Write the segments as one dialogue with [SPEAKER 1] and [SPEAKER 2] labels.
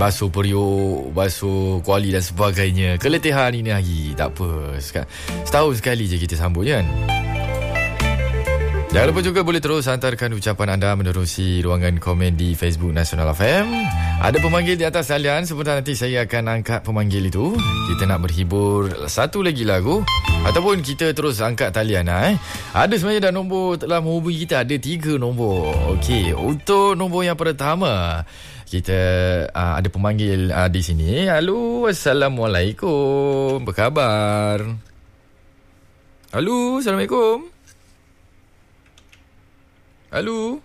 [SPEAKER 1] basuh periuk, basuh kuali dan sebagainya. Keletihan ini hari, tak apa. Setahun sekali je kita sambut kan. Jangan lupa juga boleh terus hantarkan ucapan anda menerusi ruangan komen di Facebook Nasional FM. Ada pemanggil di atas talian. Sebentar nanti saya akan angkat pemanggil itu. Kita nak berhibur satu lagi lagu ataupun kita terus angkat talian. Ada sebenarnya dah nombor telah menghubungi kita. Ada 3 nombor. Okey, untuk nombor yang pertama kita ada pemanggil di sini. Halo, Assalamualaikum. Apa khabar? Halo, Assalamualaikum. Halo.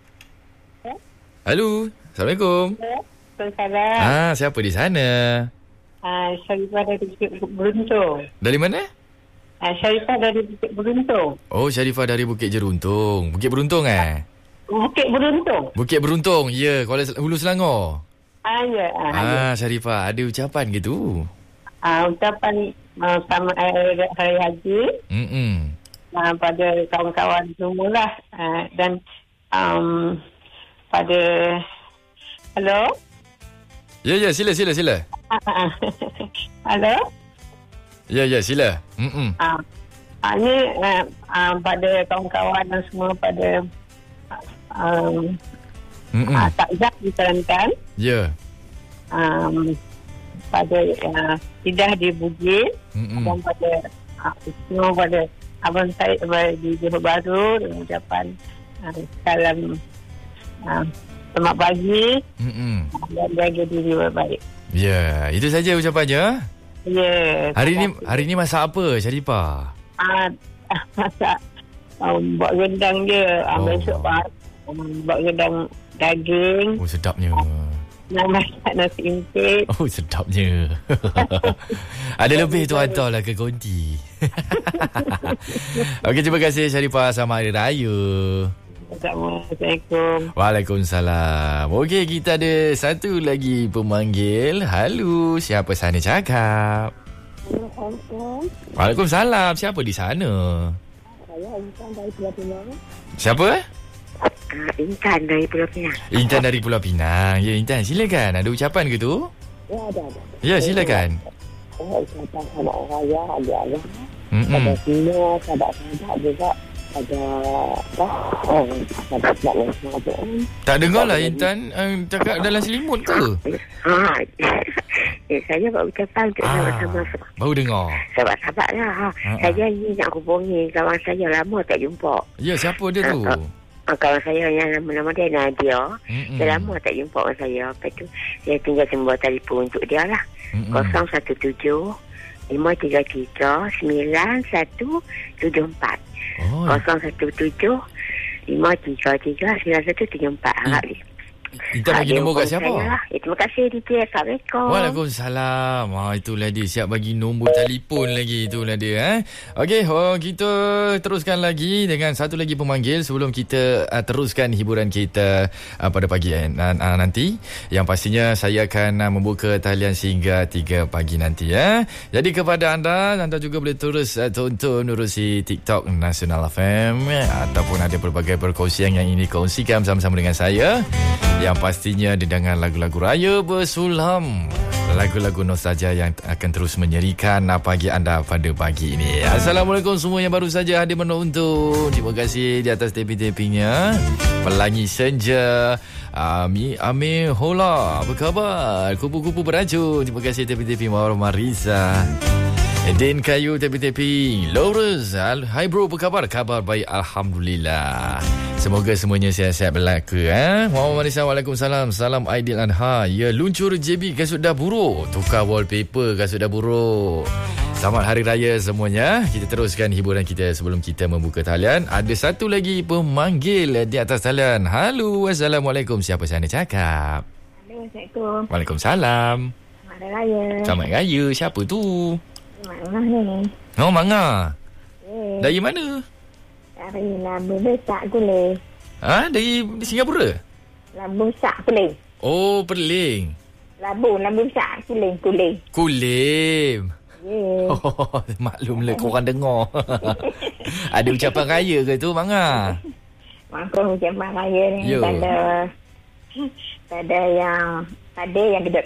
[SPEAKER 1] Halo. Assalamualaikum.
[SPEAKER 2] Assalamualaikum.
[SPEAKER 1] Siapa di sana?
[SPEAKER 2] Syarifah dari Bukit Beruntung.
[SPEAKER 1] Dari mana?
[SPEAKER 2] Syarifah dari Bukit Beruntung.
[SPEAKER 1] Oh, Syarifah dari Bukit Jeruntung. Bukit Beruntung
[SPEAKER 2] Bukit Beruntung.
[SPEAKER 1] Bukit Beruntung. Ya, Kuala Hulu Selangor.
[SPEAKER 2] Ya.
[SPEAKER 1] Syarifah, ada ucapan gitu?
[SPEAKER 2] Ucapan sama Hari Haji. Pada kawan-kawan semualah. Dan pada... Hello?
[SPEAKER 1] Ya, sila.
[SPEAKER 2] Halo?
[SPEAKER 1] Ya, sila.
[SPEAKER 2] Ini pada kawan-kawan dan semua pada takzah di Kelantan.
[SPEAKER 1] Ya.
[SPEAKER 2] Pada Sidah di Bugis. Dan pada semua pada abang saya di Johor Bahru dengan ucapan salam selamat pagi dan jaga diri baik-baik.
[SPEAKER 1] Ya, itu saja ucapannya.
[SPEAKER 2] Ya.
[SPEAKER 1] Hari ni masak apa, Syarifah?
[SPEAKER 2] Masak buat rendang je. Besok buat rendang daging.
[SPEAKER 1] Oh, sedapnya.
[SPEAKER 2] Masak nasi impit.
[SPEAKER 1] Oh, sedapnya. Ada lebih tu hantarlah ke konti. Okey, terima kasih Syarifah. Selamat Hari Raya.
[SPEAKER 2] Assalamualaikum.
[SPEAKER 1] Waalaikumsalam. Okey, kita ada satu lagi pemanggil. Halo, siapa sana cakap?
[SPEAKER 3] Assalamualaikum.
[SPEAKER 1] Waalaikumsalam. Siapa di sana?
[SPEAKER 3] Saya Intan dari Pulau Pinang.
[SPEAKER 1] Siapa?
[SPEAKER 3] Intan dari Pulau Pinang.
[SPEAKER 1] Intan dari Pulau Pinang. Ya, Intan, silakan. Ada ucapan ke tu?
[SPEAKER 3] Ya, ada.
[SPEAKER 1] Ya, silakan.
[SPEAKER 3] Ucapan sama orang raya, ada. Pada semua sahabat-sahabat juga. Ada sahabat-sahabat yang semua.
[SPEAKER 1] Tak dengar lah Intan cakap dalam selimut ke?
[SPEAKER 3] Saya buat ucapan untuk sama-sama.
[SPEAKER 1] Baru dengar.
[SPEAKER 3] Sahabat-sahabat lah. Saya ni nak hubungi kawan saya lama tak jumpa.
[SPEAKER 1] Ya, siapa dia tu?
[SPEAKER 3] Kawan saya yang nama dia Nadia. Dah lama tak jumpa dengan saya. Lepas tu saya tinggal semua telefon untuk dia lah. 017 533 9174. 017 533 9174. Harap dia.
[SPEAKER 1] Intan bagi nombor kat siapa?
[SPEAKER 3] Terima kasih DJ. Assalamualaikum.
[SPEAKER 1] Waalaikumsalam. Itulah dia, siap bagi nombor telefon lagi. Itulah dia. Okey, kita teruskan lagi dengan satu lagi pemanggil sebelum kita teruskan hiburan kita pada pagi nanti. Yang pastinya saya akan membuka talian sehingga 3 pagi nanti. Jadi kepada anda juga boleh terus tonton urusi TikTok Nasional FM ataupun ada pelbagai perkongsian yang ingin dikongsikan bersama-sama dengan saya. Yang pastinya dengan lagu-lagu raya bersulam, lagu-lagu nostalgia yang akan terus menyerikan pagi anda pada pagi ini. Assalamualaikum semua yang baru saja hadir menonton. Terima kasih di atas tapping-tappingnya. Pelangi Senja, Amir Hola, apa khabar? Kupu-kupu beracun. Terima kasih tapping-tapping Marisa. Din Kayu tapping-tapping. Lawrence, hi bro, apa khabar? Khabar baik, Alhamdulillah. Semoga semuanya sihat-sihat belaka. Muhammad Marisa, Waalaikumsalam. Salam Aidiladha. Ya, luncur JB kasut dah buruk. Tukar wallpaper kasut dah buruk. Selamat Hari Raya semuanya. Kita teruskan hiburan kita sebelum kita membuka talian. Ada satu lagi pemanggil di atas talian. Halo, Assalamualaikum. Siapa sana cakap?
[SPEAKER 3] Halo, Assalamualaikum.
[SPEAKER 1] Waalaikumsalam.
[SPEAKER 3] Selamat Hari Raya.
[SPEAKER 1] Selamat Raya. Siapa tu?
[SPEAKER 3] Mangah ni.
[SPEAKER 1] Oh, Mangah. Dari mana?
[SPEAKER 3] Dari Labu Besar Kuling.
[SPEAKER 1] Dari Singapura?
[SPEAKER 3] Labu Besar Kuling.
[SPEAKER 1] Oh, Perling.
[SPEAKER 3] Labu Besar Kuling.
[SPEAKER 1] Kulim.
[SPEAKER 3] Yeah.
[SPEAKER 1] Oh, maklumlah korang dengar. Ada ucapan raya ke tu, Mangah?
[SPEAKER 3] Mangkuk ucapan raya ni pada yang kedua